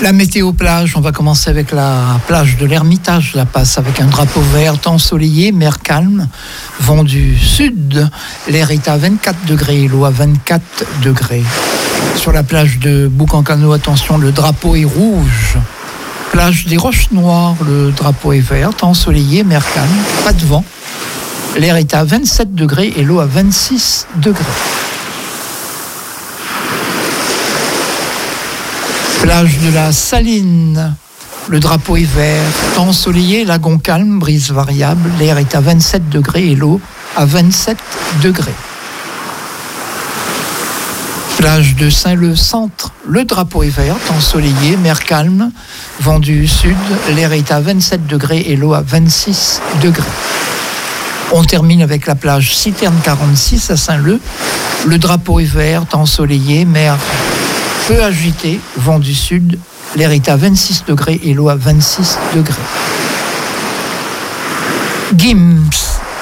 La météo plage, on va commencer avec la plage de l'Ermitage. La passe avec un drapeau vert, temps ensoleillé, mer calme, vent du sud. L'air est à 24 degrés, l'eau à 24 degrés. Sur la plage de Boucancano, attention, le drapeau est rouge. Plage des Roches Noires, le drapeau est vert, temps ensoleillé, mer calme, pas de vent. L'air est à 27 degrés et l'eau à 26 degrés. Plage de la Saline, le drapeau est vert, temps ensoleillé, lagon calme, brise variable, l'air est à 27 degrés et l'eau à 27 degrés. Plage de Saint-Leu-Centre, le drapeau est vert, temps ensoleillé, mer calme, vent du sud, l'air est à 27 degrés et l'eau à 26 degrés. On termine avec la plage Citerne 46 à Saint-Leu, le drapeau est vert, temps ensoleillé, mer peu agité, vent du sud, l'air est à 26 degrés et l'eau à 26 degrés. Gims,